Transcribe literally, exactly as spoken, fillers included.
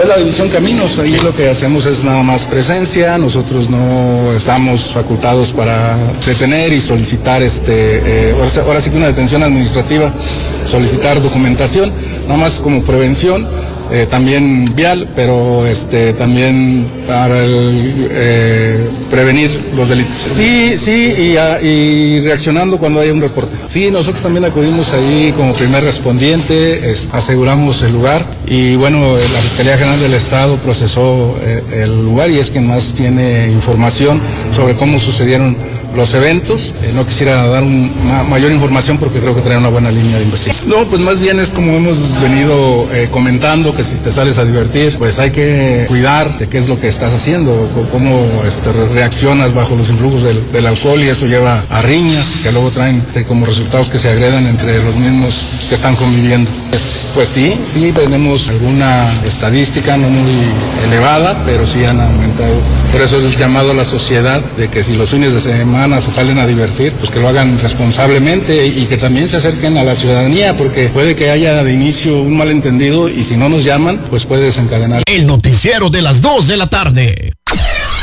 Es la división caminos, ahí lo que hacemos es nada más presencia, nosotros no estamos facultados para detener y solicitar, este, eh, ahora sí que una detención administrativa, solicitar documentación, nada más como prevención. Eh, también vial, pero este también para el, eh, prevenir los delitos. Sí, sí, y, a, y reaccionando cuando haya un reporte. Sí, nosotros también acudimos ahí como primer respondiente, es, aseguramos el lugar y bueno, la Fiscalía General del Estado procesó eh, el lugar y es quien más tiene información sobre cómo sucedieron los eventos. Eh, no quisiera dar un, ma, mayor información porque creo que trae una buena línea de investigación. No, pues más bien es como hemos venido eh, comentando, que si te sales a divertir, pues hay que cuidar de qué es lo que estás haciendo, cómo este, reaccionas bajo los influjos del, del alcohol, y eso lleva a riñas que luego traen como resultados que se agredan entre los mismos que están conviviendo. Pues, pues sí, sí tenemos alguna estadística no muy elevada, pero sí han aumentado. Por eso es el llamado a la sociedad de que si los fines de semana se salen a divertir, pues que lo hagan responsablemente y que también se acerquen a la ciudadanía, porque puede que haya de inicio un malentendido y si no nos llaman, pues puede desencadenar. El noticiero de las dos de la tarde.